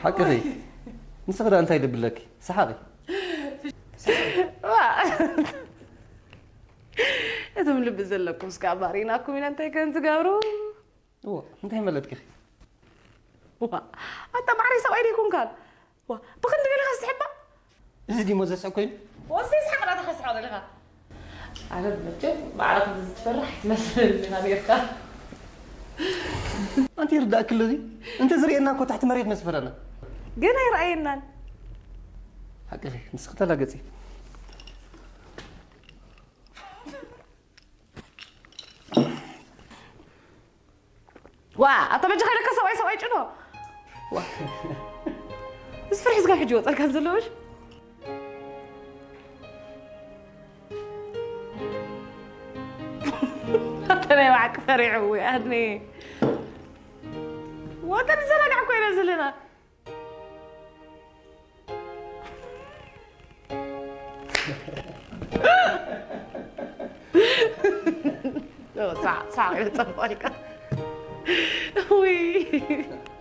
حقي نصغر أنت يلب لك سحاقي إذا من لب زلكم سكاباريناكم من أنت كنت تقابروا أنت هي ملتك أخي أنت معري سوائل يكون كان بخن تقول لها استحبه زدي موزة سعكين وصي سحب لا تخس حاضر لها أنا بنتشوف بعرف تفرح تمثل اللي غيرك أنت يرد أكل ذي أنت زرينا كنت تحت مريض مسفرنا جينا يرأينا حقي نسخت لا قصي أنت بجي خيرك سوي شنو بس فرح زقاك جوز أركز زلوش أنا معك فريع هو أهني وتنزلك عكو ينزلنا صعب صعب يتصفى وي